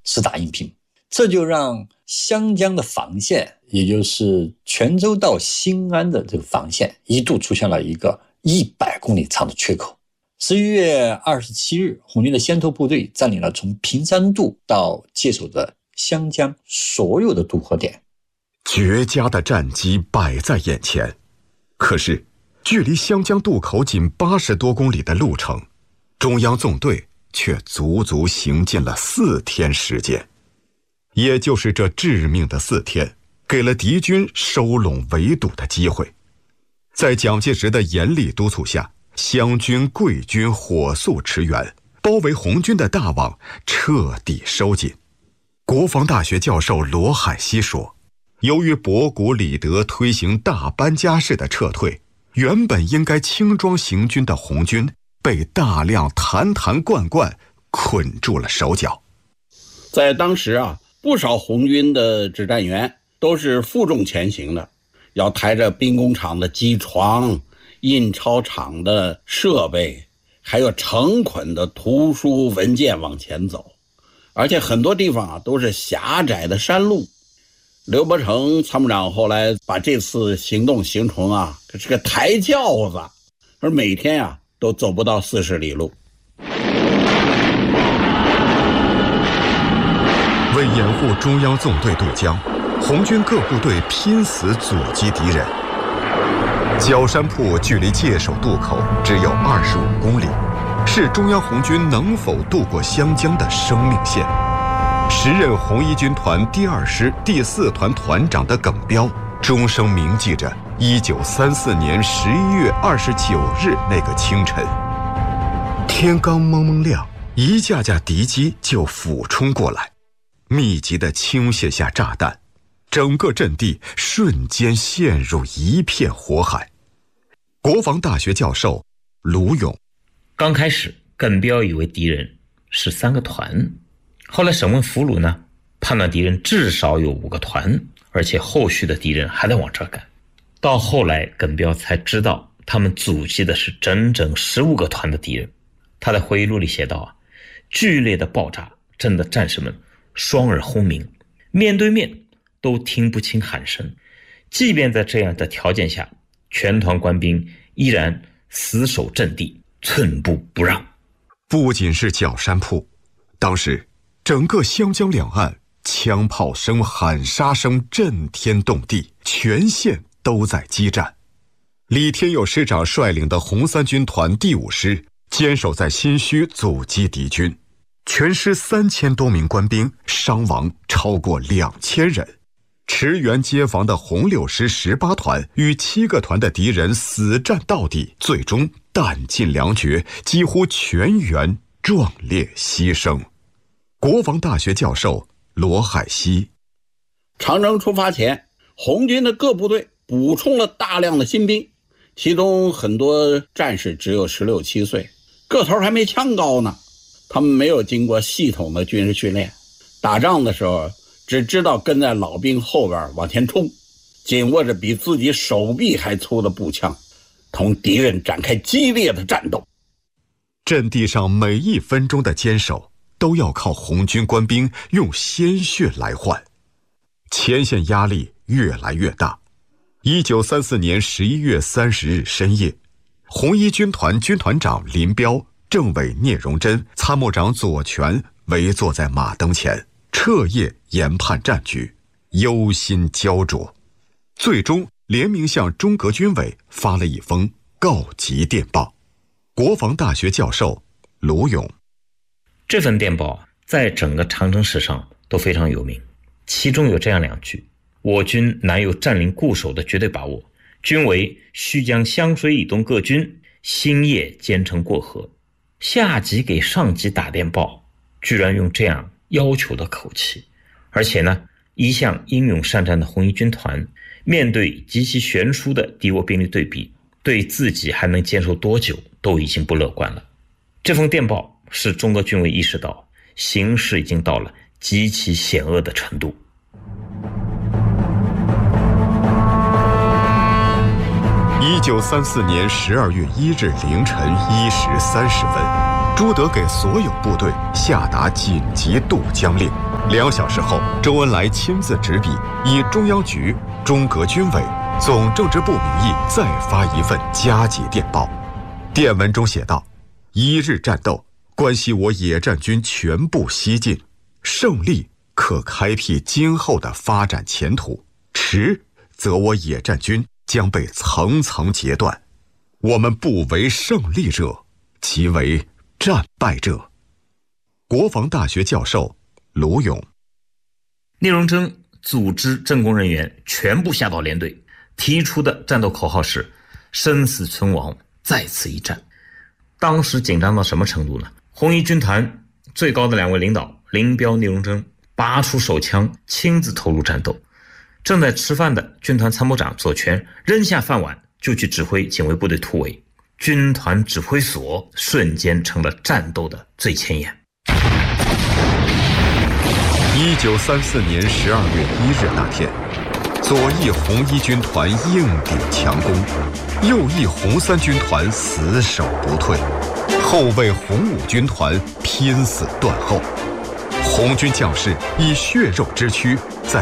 四大印平，这就让湘江的防线，也就是泉州到新安的这个防线，一度出现了一个100公里长的缺口。11月27日，红军的先头部队占领了从平山渡到界首的湘江所有的渡河点， 绝佳的战机摆在眼前。可是距离湘江渡口仅80多公里的路程，中央纵队却足足行进了4天时间。也就是这致命的4天，给了敌军收拢围堵的机会。在蒋介石的严厉督促下，湘军、桂军火速驰援，包围红军的大网彻底收紧。国防大学教授罗海西说，由于博古李德推行大搬家式的撤退，原本应该轻装行军的红军被大量坛罐捆住了手脚。 在当时不少红军的指战员都是负重前行的，要抬着兵工厂的机床、印钞厂的设备，还有成捆的图书文件往前走，而且很多地方都是狭窄的山路。刘伯承参谋长后来把这次行动形容这是个抬轿子，而每天都走不到40里路。 为掩护中央纵队渡江，红军各部队拼死阻击敌人。角山铺距离界首渡口只有25公里，是中央红军能否渡过湘江的生命线。时任红一军团第2师第4团团长的耿彪终生铭记着1934年11月29日那个清晨。天刚蒙蒙亮，一架架敌机就俯冲过来，密集地倾泻下炸弹，整个阵地瞬间陷入一片火海。国防大学教授卢勇， 刚开始耿彪以为敌人是3个团，后来审问俘虏呢，判断敌人至少有5个团，而且后续的敌人还在往这赶。到后来耿彪才知道，他们阻击的是整整15个团的敌人。他在回忆录里写道剧烈的爆炸震得战士们双耳轰鸣，面对面都听不清喊声。即便在这样的条件下，全团官兵依然死守阵地，寸步不让。 不仅是角山铺，当时整个湘江两岸枪炮声、喊杀声震天动地，全线都在激战。李天佑师长率领的红三军团第5师坚守在新圩阻击敌军，全师3000多名官兵，伤亡超过2000人。驰援接防的红6师18团与7个团的敌人死战到底，最终弹尽粮绝，几乎全员壮烈牺牲。国防大学教授罗海西， 长征出发前，红军的各部队补充了大量的新兵，其中很多战士只有16、17岁，个头还没枪高呢。他们没有经过系统的军事训练，打仗的时候只知道跟在老兵后边往前冲，紧握着比自己手臂还粗的步枪，同敌人展开激烈的战斗。 阵地上每1分钟的坚守都要靠红军官兵用鲜血来换，前线压力越来越大。1934年11月30日深夜，红一军团军团长林彪、政委聂荣臻、参谋长左权围坐在马灯前，彻夜研判战局，忧心焦灼。最终联名向中革军委发了一封告急电报。国防大学教授卢勇， 这份电报在整个长征史上都非常有名，其中有这样2句：我军难有占领固守的绝对把握，均为须将湘水以东各军星夜兼程过河。下级给上级打电报，居然用这样要求的口气，而且呢，一向英勇善战的红一军团，面对极其悬殊的敌我兵力对比，对自己还能坚守多久都已经不乐观了。这封电报使中革军委意识到形势已经到了极其险恶的程度。 1934年12月1日凌晨1时30分，朱德给所有部队下达紧急渡江令， 2小时后，周恩来亲自执笔，以中央局、中革军委、总政治部名义再发一份加急电报。电文中写道：1日战斗关系我野战军全部西进，胜利可开辟今后的发展前途，迟则我野战军将被层层截断。我们不为胜利者，即为战败者。国防大学教授卢勇。 聂荣臻组织政工人员全部下到连队，提出的战斗口号是生死存亡，在此一战。当时紧张到什么程度呢？红一军团最高的2位领导林彪、聂荣臻拔出手枪，亲自投入战斗。正在吃饭的军团参谋长左权扔下饭碗，就去指挥警卫部队突围，军团指挥所瞬间成了战斗的最前沿。 1934年12月1日那天，左翼红一军团硬顶强攻，右翼红3军团死守不退，后卫红5军团拼死断后。红军将士以血肉之躯在